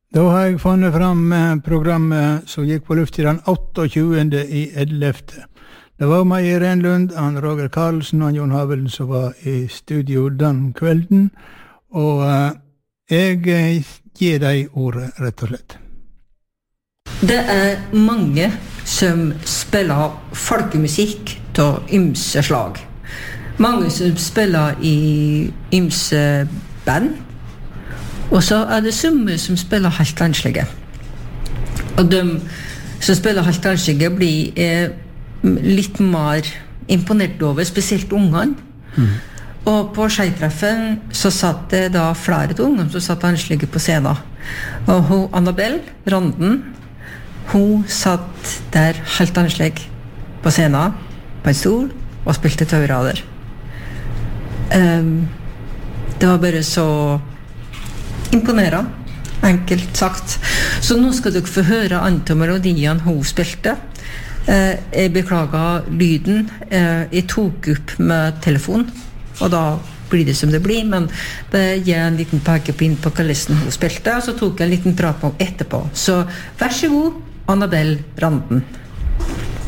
Da har jeg funnet fram programmet som gikk på luft I den 28.11. Det var meg Irene Lund, han Roger Karlsen og Jon Havelen som var I studio den kvelden, og jeg gir deg ordet rett og slett. Det mange som spiller folkemusikk av ymse slag. Mange som spiller I ymse band, og så det summe som spiller helt annerledes. Og de som spiller helt annerledes blir litt mer imponert over, spesielt ungene. Og på skjeitreffen så satt det da flere til ungene som satt annerledes på scenen. Og hun, Annabelle Randen, hun satt der helt annerledes på scenen, på en stol, og spilte taurader. Det var bare så imponerende, enkelt sagt. Så nå skal dere få høre andre melodien hun spilte. Jeg beklager lyden. Jeg tok opp med telefon, og da blir det som det blir, men det gir en liten pekepinn på hva listen hun spilte, og så tok jeg en liten prat på etterpå. Så vær så god, Annabelle Randen.